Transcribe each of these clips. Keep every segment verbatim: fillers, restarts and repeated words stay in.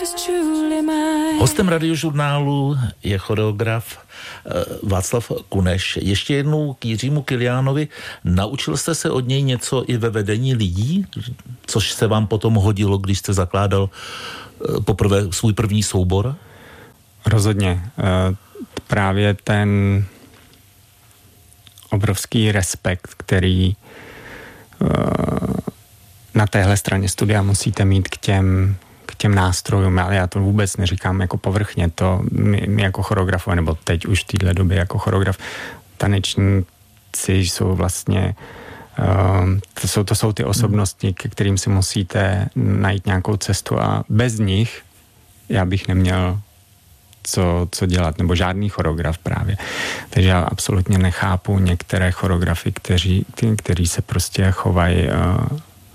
Hostem Radiožurnálu je choreograf Václav Kuneš. Ještě jednou k Jiřímu Kyliánovi. Naučil jste se od něj něco i ve vedení lidí, což se vám potom hodilo, když jste zakládal poprvé svůj první soubor? Rozhodně. Právě ten obrovský respekt, který na téhle straně studia musíte mít k těm, k těm nástrojům, ale já to vůbec neříkám jako povrchně, to my, my jako choreografové, nebo teď už v téhle době jako choreograf, tanečníci jsou vlastně, uh, to, jsou, to jsou ty osobnosti, ke kterým si musíte najít nějakou cestu a bez nich já bych neměl co, co dělat, nebo žádný choreograf právě. Takže já absolutně nechápu některé choreografy, kteří, kteří se prostě chovají uh,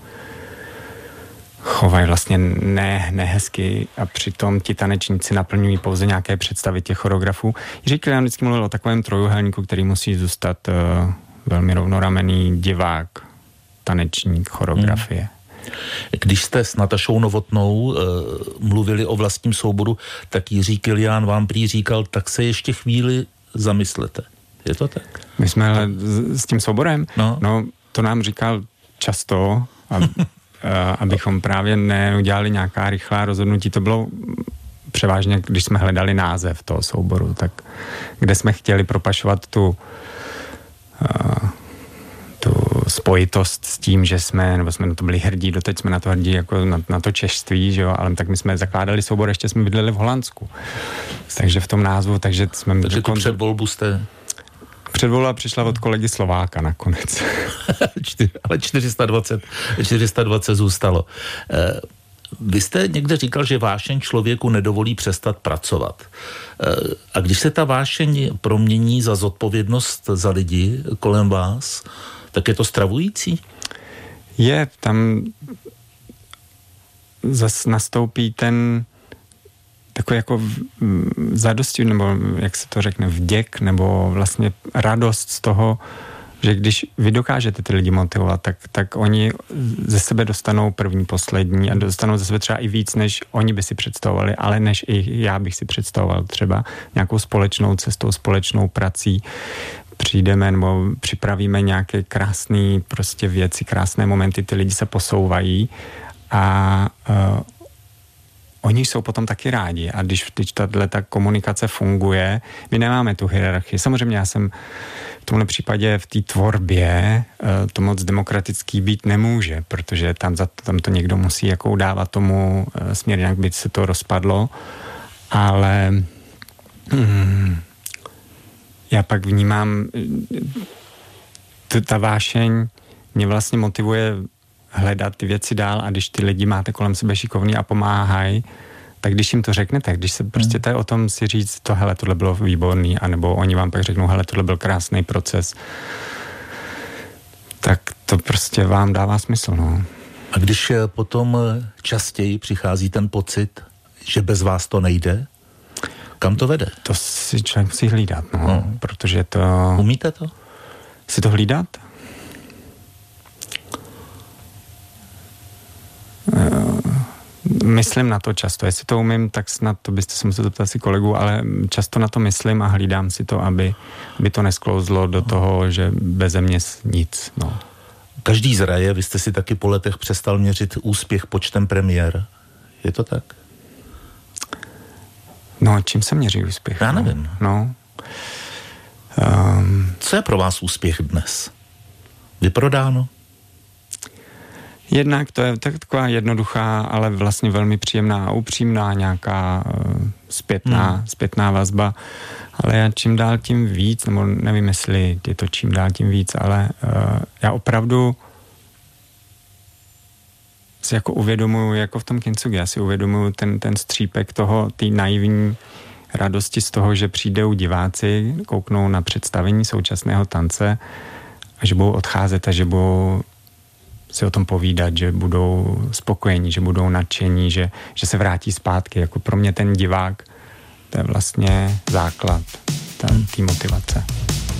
chovají vlastně ne, nehezky a přitom ti tanečníci naplňují pouze nějaké představy těch choreografů. Jiří Kylián vždycky mluvil o takovém trojuhelníku, který musí zůstat uh, velmi rovnoramenný divák, tanečník, choreografie. Hmm. Když jste s Natašou Novotnou uh, mluvili o vlastním souboru, tak Jiří Kylián vám prý říkal, tak se ještě chvíli zamyslete. Je to tak? My jsme ale s, s tím souborem, no. no to nám říkal často a abychom právě neudělali nějaká rychlá rozhodnutí. To bylo převážně, když jsme hledali název toho souboru, tak kde jsme chtěli propašovat tu, uh, tu spojitost s tím, že jsme, nebo jsme na to byli hrdí, doteď jsme na to hrdí jako na, na to češství, že jo, ale tak my jsme zakládali soubor, ještě jsme bydleli v Holandsku. Takže v tom názvu, takže jsme... Takže tu předvolbu jste... Předvolba přišla od kolegy Slováka nakonec. Ale čtyři sta dvacet, čtyři sta dvacet zůstalo. Vy jste někde říkal, že vášeň člověku nedovolí přestat pracovat. A když se ta vášeň promění za zodpovědnost za lidi kolem vás, tak je to stravující? Je, tam zas nastoupí ten takový jako zadosti, nebo jak se to řekne, vděk, nebo vlastně radost z toho, že když vy dokážete ty lidi motivovat, tak, tak oni ze sebe dostanou první, poslední a dostanou ze sebe třeba i víc, než oni by si představovali, ale než i já bych si představoval třeba nějakou společnou cestou, společnou prací. Přijdeme nebo připravíme nějaké krásné prostě věci, krásné momenty, ty lidi se posouvají a uh, oni jsou potom taky rádi a když, když tato komunikace funguje, my nemáme tu hierarchii. Samozřejmě já jsem v tomhle případě v té tvorbě to moc demokratický být nemůže, protože tam, za, tam to někdo musí jako dávat tomu směr, jinak by se to rozpadlo, ale mm, já pak vnímám t, ta vášeň mě vlastně motivuje hledat ty věci dál a když ty lidi máte kolem sebe šikovný a pomáhají, tak když jim to řeknete, když se prostě tady o tom si říct, to hele, tohle bylo výborný, anebo oni vám pak řeknou, hele, tohle byl krásný proces, tak to prostě vám dává smysl, no. A když potom častěji přichází ten pocit, že bez vás to nejde, kam to vede? To si člověk musí hlídat, no, no. Protože to... Umíte to? Si to hlídat? Myslím na to často. Jestli to umím, tak snad to byste se museli zeptat si kolegů, ale často na to myslím a hlídám si to, aby, aby to nesklouzlo do toho, že beze mě nic. No. Každý zraje, vy jste si taky po letech přestal měřit úspěch počtem premiér. Je to tak? No, čím se měří úspěch? Já nevím. No. Um, Co je pro vás úspěch dnes? Vyprodáno? Jednak to je taková jednoduchá, ale vlastně velmi příjemná a upřímná nějaká uh, zpětná, hmm. zpětná vazba, ale já čím dál tím víc, nebo nevím, jestli je to čím dál tím víc, ale uh, já opravdu si jako uvědomuju, jako v tom Kintsugi, já si uvědomuju ten, ten střípek toho, té naivní radosti z toho, že přijdou diváci, kouknou na představení současného tance a že budou odcházet a že budou si o tom povídat, že budou spokojení, že budou nadšení, že, že se vrátí zpátky. Jako pro mě ten divák, to je vlastně základ té motivace.